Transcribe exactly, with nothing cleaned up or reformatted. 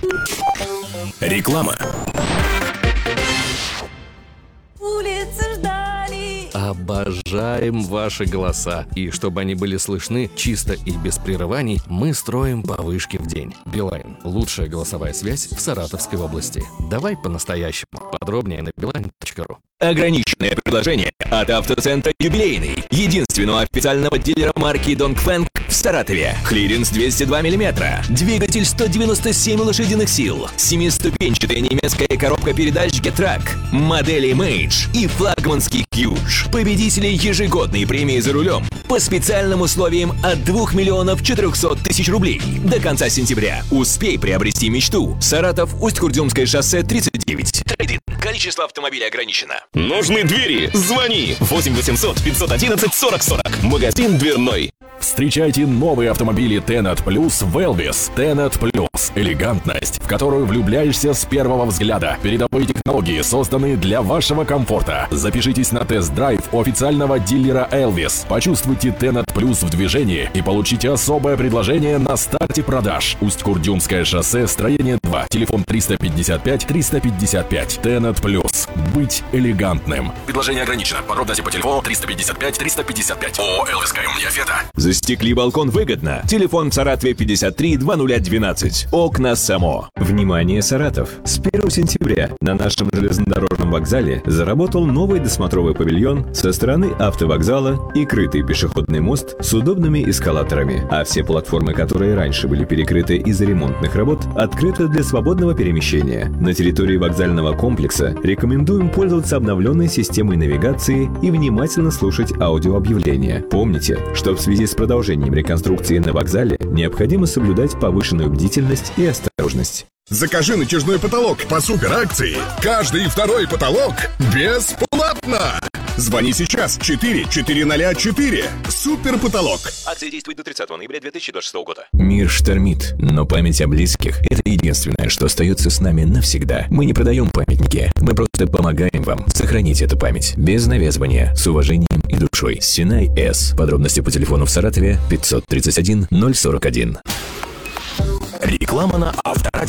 Реклама. Улицы ждали. Обожаем ваши голоса. И чтобы они были слышны чисто и без прерываний, мы строим по вышке в день. Билайн. Лучшая голосовая связь в Саратовской области. Давай по-настоящему. Подробнее на билайн точка ру. Ограниченное предложение от автоцентра «Юбилейный», единственного официального дилера марки Dongfeng в Саратове. Клиренс двести два миллиметра, двигатель сто девяносто семь лошадиных сил, семиступенчатая немецкая коробка передач Getrack, модели Mage и флагманский Huge. Победители ежегодной премии за рулем по специальным условиям от двух миллионов четырехсот тысяч рублей. До конца сентября успей приобрести мечту. Саратов, Усть-Курдюмское шоссе тридцать девять. Трейд-ин. Количество автомобилей ограничено. Нужны двери? Звони восемь восемьсот пятьсот одиннадцать сорок сорок. Магазин дверной. Встречайте новые автомобили Tenat Plus в Elvis. Tenat Plus. Элегантность, в которую влюбляешься с первого взгляда. Передовые технологии созданы для вашего комфорта. Запишитесь на тест-драйв у официального дилера Elvis. Почувствуйте Tenat Plus в движении и получите особое предложение на старте продаж. Усть-Курдюмское шоссе, строение два. Телефон триста пятьдесят пять триста пятьдесят пять. Tenat Plus. Быть элегантным. Предложение ограничено. Подробности по телефону триста пятьдесят пять триста пятьдесят пять. ООО «эл эс ка эм Неофета». Застекли балкон выгодно. Телефон в Саратове пятьдесят три двадцать двенадцать. Окна Само. Внимание, Саратов! С первого сентября на нашем железнодорожном вокзале заработал новый досмотровый павильон со стороны автовокзала и крытый пешеходный мост с удобными эскалаторами. А все платформы, которые раньше были перекрыты из-за ремонтных работ, открыты для свободного перемещения. На территории вокзального комплекса рекомендуем пользоваться обновленной системой навигации и внимательно слушать аудиообъявления. Помните, что в связи с продолжением реконструкции на вокзале необходимо соблюдать повышенную бдительность и осторожность. Закажи натяжной потолок по суперакции. Каждый второй потолок бесплатно. Звони сейчас четыре четыреста четыре. Супер потолок. Акция действует до тридцатого ноября две тысячи двадцать шестого года. Мир штормит, но память о близких – это единственное, что остается с нами навсегда. Мы не продаем памятники, мы просто помогаем вам сохранить эту память. Без навязывания, с уважением и душой. Синай С. Подробности по телефону в Саратове пятьсот тридцать один ноль сорок один. Реклама на Авторадио.